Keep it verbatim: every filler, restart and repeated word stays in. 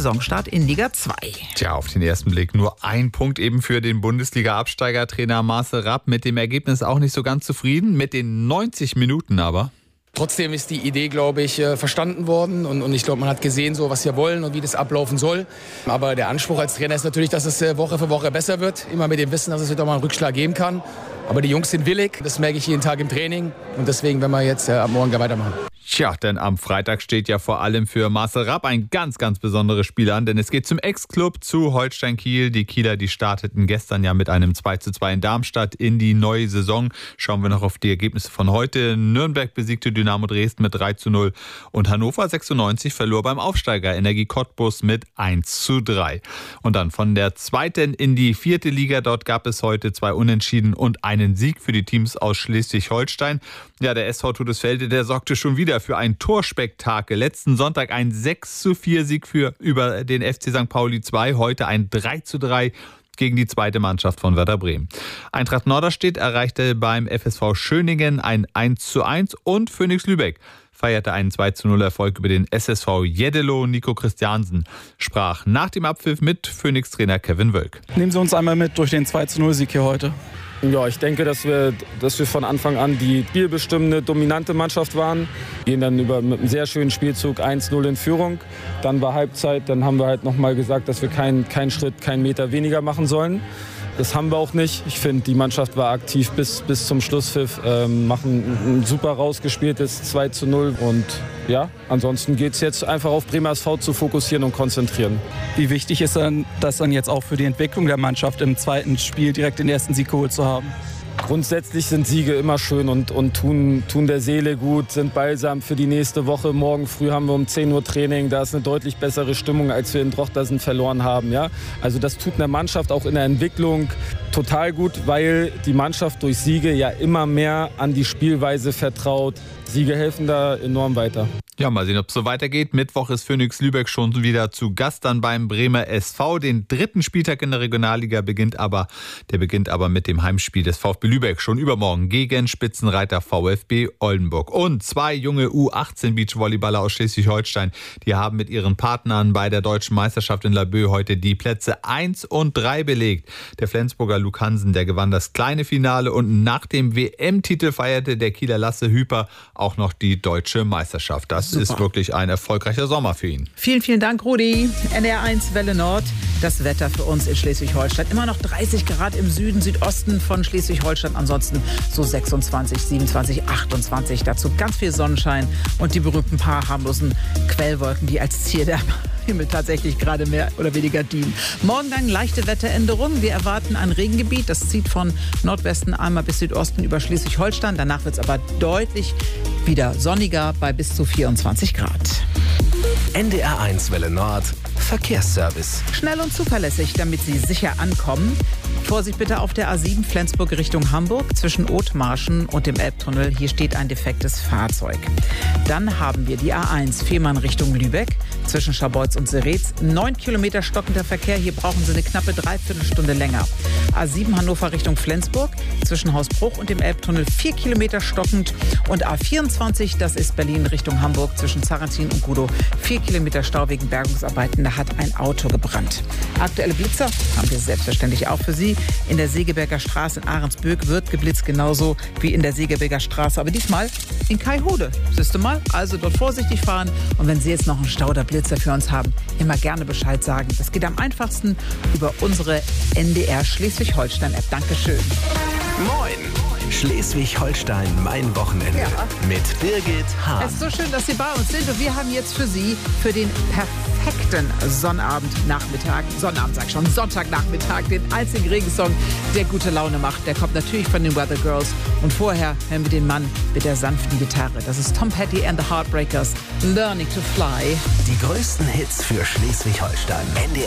Saisonstart in Liga zwei. Tja, auf den ersten Blick nur ein Punkt eben für den Bundesliga-Absteigertrainer Marcel Rapp. Mit dem Ergebnis auch nicht so ganz zufrieden, mit den neunzig Minuten aber. Trotzdem ist die Idee, glaube ich, verstanden worden und, und ich glaube, man hat gesehen, so was wir wollen und wie das ablaufen soll. Aber der Anspruch als Trainer ist natürlich, dass es Woche für Woche besser wird, immer mit dem Wissen, dass es wieder mal einen Rückschlag geben kann. Aber die Jungs sind willig, das merke ich jeden Tag im Training und deswegen werden wir jetzt äh, ab morgen weitermachen. Tja, denn am Freitag steht ja vor allem für Marcel Rapp ein ganz, ganz besonderes Spiel an, denn es geht zum Ex-Club, zu Holstein Kiel. Die Kieler, die starteten gestern ja mit einem zwei zu zwei in Darmstadt in die neue Saison. Schauen wir noch auf die Ergebnisse von heute. Nürnberg besiegte Dynamo Dresden mit drei zu null und Hannover sechsundneunzig verlor beim Aufsteiger Energie Cottbus mit eins zu drei. Und dann von der zweiten in die vierte Liga, dort gab es heute zwei Unentschieden und einen Sieg für die Teams aus Schleswig-Holstein. Ja, der S V Tudesfelde, der sorgte schon wieder für ein Torspektakel. Letzten Sonntag ein sechs zu vier Sieg für über den F C Sankt Pauli zwei, heute ein drei zu drei gegen die zweite Mannschaft von Werder Bremen. Eintracht Norderstedt erreichte beim F S V Schöningen ein eins zu eins und Phoenix Lübeck feierte einen zwei zu null Erfolg über den S S V Jeddelo. Nico Christiansen sprach nach dem Abpfiff mit Phoenix-Trainer Kevin Wölk. Nehmen Sie uns einmal mit durch den zwei zu null Sieg hier heute. Ja, ich denke, dass wir, dass wir von Anfang an die spielbestimmende, dominante Mannschaft waren. Gehen dann über, mit einem sehr schönen Spielzug eins null in Führung. Dann war Halbzeit, dann haben wir halt nochmal gesagt, dass wir keinen keinen Schritt, keinen Meter weniger machen sollen. Das haben wir auch nicht. Ich finde, die Mannschaft war aktiv bis, bis zum Schlusspfiff, ähm, machen ein super rausgespieltes zwei zu null. Und ja, ansonsten geht es jetzt einfach auf Bremer S V zu fokussieren und konzentrieren. Wie wichtig ist dann, das dann jetzt auch für die Entwicklung der Mannschaft im zweiten Spiel direkt den ersten Sieg geholt zu haben? Grundsätzlich sind Siege immer schön und, und tun, tun der Seele gut, sind balsam für die nächste Woche. Morgen früh haben wir um zehn Uhr Training. Da ist eine deutlich bessere Stimmung, als wir in Drochtersen verloren haben. Ja? Also das tut einer Mannschaft auch in der Entwicklung total gut, weil die Mannschaft durch Siege ja immer mehr an die Spielweise vertraut. Siege helfen da enorm weiter. Ja, mal sehen, ob es so weitergeht. Mittwoch ist Phoenix Lübeck schon wieder zu Gast dann beim Bremer S V. Den dritten Spieltag in der Regionalliga beginnt aber, der beginnt aber mit dem Heimspiel des VfB Lübeck schon übermorgen gegen Spitzenreiter VfB Oldenburg. Und zwei junge U achtzehn Beachvolleyballer aus Schleswig-Holstein, die haben mit ihren Partnern bei der Deutschen Meisterschaft in Laboe heute die Plätze eins und drei belegt. Der Flensburger Luke Hansen, der gewann das kleine Finale und nach dem W M-Titel feierte der Kieler Lasse Hüper auch noch die Deutsche Meisterschaft. Das Das ist wirklich ein erfolgreicher Sommer für ihn. Vielen, vielen Dank, Rudi. N D R eins Welle Nord. Das Wetter für uns in Schleswig-Holstein. Immer noch dreißig Grad im Süden, Südosten von Schleswig-Holstein. Ansonsten so sechsundzwanzig, siebenundzwanzig, achtundzwanzig. Dazu ganz viel Sonnenschein und die berühmten paar harmlosen Quellwolken, die als Ziel der Himmel tatsächlich gerade mehr oder weniger dienen. Morgen dann leichte Wetteränderungen. Wir erwarten ein Regengebiet. Das zieht von Nordwesten einmal bis Südosten über Schleswig-Holstein. Danach wird es aber deutlich wieder sonniger bei bis zu vierundzwanzig Grad. N D R eins Welle Nord Verkehrsservice. Schnell und zuverlässig, damit Sie sicher ankommen. Vorsicht bitte auf der A sieben Flensburg Richtung Hamburg zwischen Othmarschen und dem Elbtunnel. Hier steht ein defektes Fahrzeug. Dann haben wir die A eins Fehmarn Richtung Lübeck zwischen Scharbeutz und Seretz. Neun Kilometer stockender Verkehr. Hier brauchen Sie eine knappe Dreiviertelstunde länger. A sieben Hannover Richtung Flensburg zwischen Hausbruch und dem Elbtunnel. Vier Kilometer stockend. Und A vierundzwanzig, das ist Berlin Richtung Hamburg zwischen Sarrazin und Gudow. Vier Kilometer Stau wegen Bergungsarbeiten. Da hat ein Auto gebrannt. Aktuelle Blitzer haben wir selbstverständlich auch für Sie. In der Segeberger Straße in Ahrensböck wird geblitzt, genauso wie in der Segeberger Straße. Aber diesmal in Kaihode. Siehst du mal? Also dort vorsichtig fahren. Und wenn Sie jetzt noch einen Stau oder Blitzer für uns haben, immer gerne Bescheid sagen. Das geht am einfachsten über unsere N D R Schleswig-Holstein-App. Dankeschön. Moin! Schleswig-Holstein, mein Wochenende. Ja. Mit Birgit Hahn. Es ist so schön, dass Sie bei uns sind. Und wir haben jetzt für Sie für den perfekten Sonnabendnachmittag, Sonnabend sag ich schon, Sonntagnachmittag, den einzigen Regensong, der gute Laune macht. Der kommt natürlich von den Weather Girls. Und vorher hören wir den Mann mit der sanften Gitarre. Das ist Tom Petty and the Heartbreakers, Learning to Fly. Die größten Hits für Schleswig-Holstein. N D R